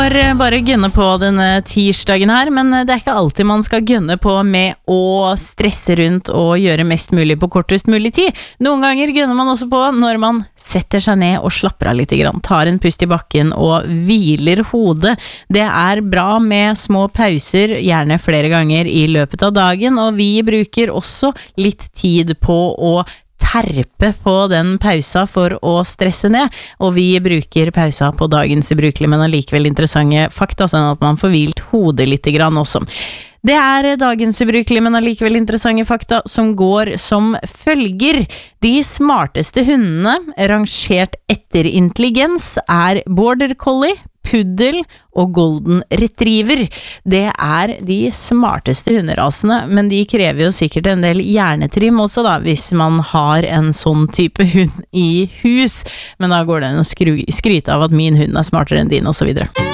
Bare gønne på denne tirsdagen her, men det ikke alltid man skal gønne på med å stresse rundt og gjøre mest mulig på kortest mulig tid. Noen ganger gønner man også på når man setter seg ned og slapper av litt grann, tar en pust i bakken og hviler hodet. Det bra med små pauser, gjerne flere ganger i løpet av dagen, og vi bruker også litt tid på å terpe på den pausa for å stresse ned, og vi bruker pausa på dagens ubrukelige, men allikevel interessante fakta, sånn at man får hvilt hodet litt grann også. Det dagens ubrukelige, men allikevel interessante fakta som går som følger. De smarteste hundene, rangert etter intelligens, border collie, puddel og golden retriever. Det de smarteste hunderasene, men de krever jo sikkert en del hjernetrim også da, hvis man har en sånn type hund i hus. Men da går det an å skryte av at min hund smartere enn din, og så videre.